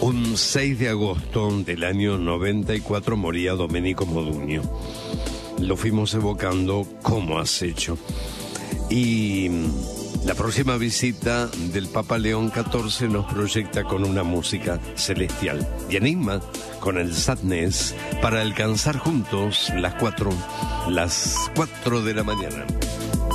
Un 6 de agosto del año 94 moría Domenico Modugno. Lo fuimos evocando como has hecho. Y la próxima visita del Papa León XIV nos proyecta con una música celestial. Y Enigma con el Sadness para alcanzar juntos las 4 de la mañana.